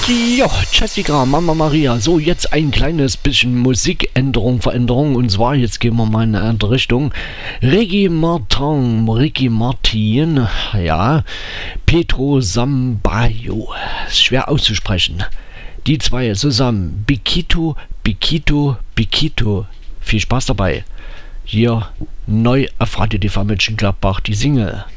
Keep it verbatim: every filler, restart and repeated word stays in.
Ja, Jessica, Mama Maria. So, jetzt ein kleines bisschen Musikänderung, Veränderung. Und zwar, jetzt gehen wir mal in eine andere Richtung. Ricky Martin, Ricky Martin, ja. Pedro Sambayo. Ist schwer auszusprechen. Die zwei zusammen. Bikito, Bikito, Bikito. Viel Spaß dabei. Hier neu auf Radio T V Mönchengladbach die Single.